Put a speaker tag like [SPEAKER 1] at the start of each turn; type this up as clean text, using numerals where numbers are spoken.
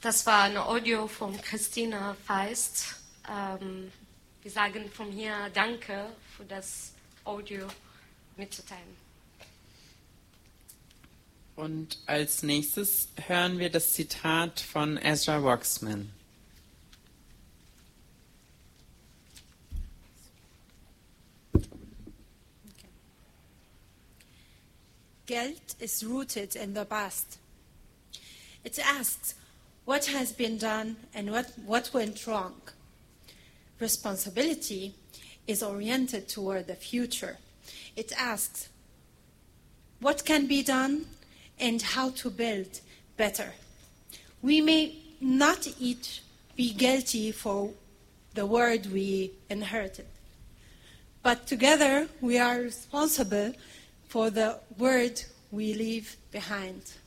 [SPEAKER 1] Das war ein Audio von Christina Feist. Wir sagen von hier Danke für das Audio mitzuteilen.
[SPEAKER 2] Und als nächstes hören wir das Zitat von Ezra Waxman.
[SPEAKER 3] Guilt is rooted in the past. It asks, what has been done and what went wrong? Responsibility is oriented toward the future. It asks, what can be done and how to build better? We may not each be guilty for the word we inherited, but together we are responsible for the word we leave behind.